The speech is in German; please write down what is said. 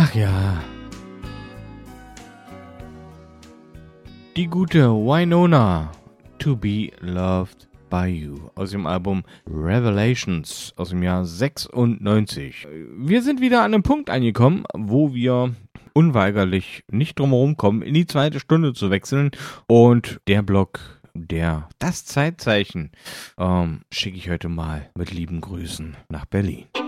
Ach ja. Die gute Wynonna, To Be Loved by You, aus dem Album Revelations aus dem Jahr 96. Wir sind wieder an einem Punkt angekommen, wo wir unweigerlich nicht drum herum kommen, in die zweite Stunde zu wechseln. Und der Block, das Zeitzeichen, schicke ich heute mal mit lieben Grüßen nach Berlin.